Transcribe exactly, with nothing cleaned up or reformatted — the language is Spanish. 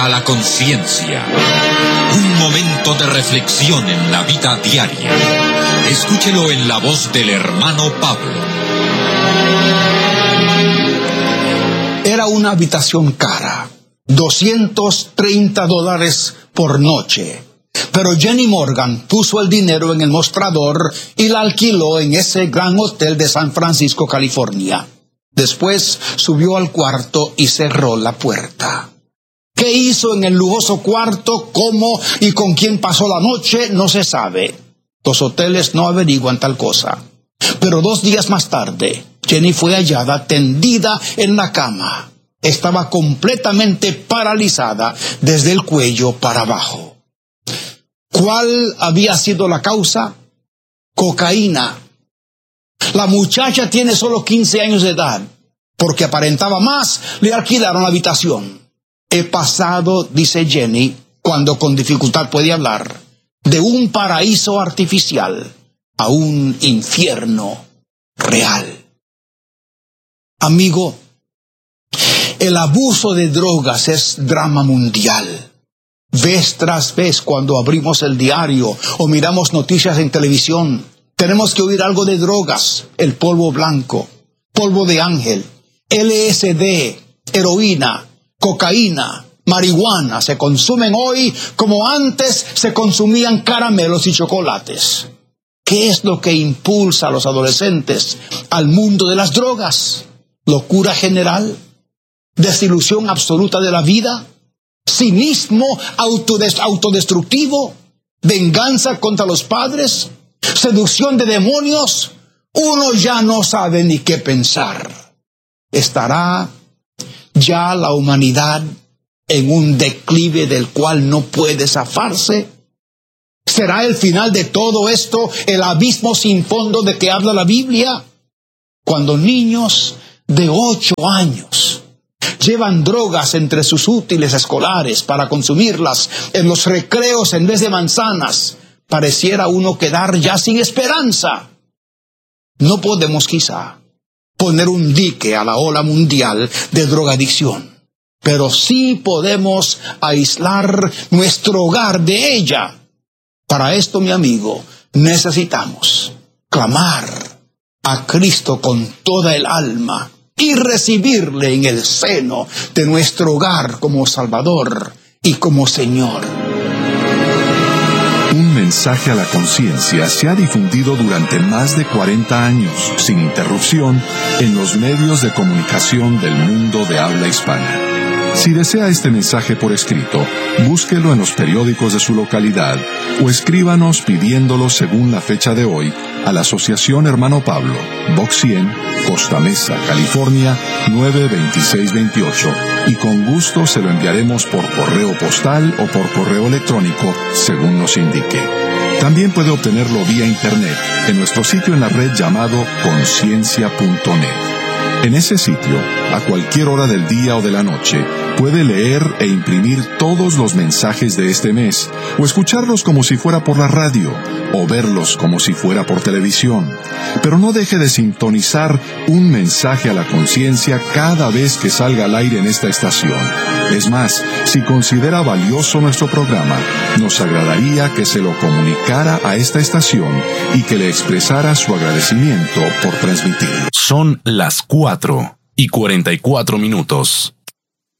A la conciencia. Un momento de reflexión en la vida diaria. Escúchelo en la voz del hermano Pablo. Era una habitación cara, doscientos treinta dólares por noche. Pero Jenny Morgan puso el dinero en el mostrador y la alquiló en ese gran hotel de San Francisco, California. Después subió al cuarto y cerró la puerta. ¿Qué hizo en el lujoso cuarto? ¿Cómo y con quién pasó la noche? No se sabe. Los hoteles no averiguan tal cosa. Pero dos días más tarde, Jenny fue hallada tendida en la cama. Estaba completamente paralizada desde el cuello para abajo. ¿Cuál había sido la causa? Cocaína. La muchacha tiene solo quince años de edad. Porque aparentaba más, le alquilaron la habitación. He pasado, dice Jenny, cuando con dificultad puede hablar, de un paraíso artificial a un infierno real. Amigo, el abuso de drogas es drama mundial. Vez tras vez cuando abrimos el diario o miramos noticias en televisión, tenemos que oír algo de drogas, el polvo blanco, polvo de ángel, L S D, heroína, cocaína, marihuana. Se consumen hoy como antes se consumían caramelos y chocolates. ¿Qué es lo que impulsa a los adolescentes al mundo de las drogas? ¿Locura general? ¿Desilusión absoluta de la vida? ¿Cinismo autodes- autodestructivo? ¿Venganza contra los padres? ¿Seducción de demonios? Uno ya no sabe ni qué pensar. ¿Estará ya la humanidad en un declive del cual no puede zafarse? ¿Será el final de todo esto el abismo sin fondo de que habla la Biblia? Cuando niños de ocho años llevan drogas entre sus útiles escolares para consumirlas en los recreos en vez de manzanas, pareciera uno quedar ya sin esperanza. No podemos quizá poner un dique a la ola mundial de drogadicción, pero sí podemos aislar nuestro hogar de ella. Para esto, mi amigo, necesitamos clamar a Cristo con toda el alma y recibirle en el seno de nuestro hogar como Salvador y como Señor. Un mensaje a la conciencia se ha difundido durante más de cuarenta años, sin interrupción, en los medios de comunicación del mundo de habla hispana. Si desea este mensaje por escrito, búsquelo en los periódicos de su localidad o escríbanos pidiéndolo según la fecha de hoy a la Asociación Hermano Pablo, Box cien, Costa Mesa, California, nueve dos seis dos ocho, y con gusto se lo enviaremos por correo postal o por correo electrónico, según nos indique. También puede obtenerlo vía internet en nuestro sitio en la red llamado conciencia punto net. En ese sitio, a cualquier hora del día o de la noche, puede leer e imprimir todos los mensajes de este mes, o escucharlos como si fuera por la radio, o verlos como si fuera por televisión. Pero no deje de sintonizar un mensaje a la conciencia cada vez que salga al aire en esta estación. Es más, si considera valioso nuestro programa, nos agradaría que se lo comunicara a esta estación y que le expresara su agradecimiento por transmitirlo. Son las cuatro y cuarenta y cuatro minutos.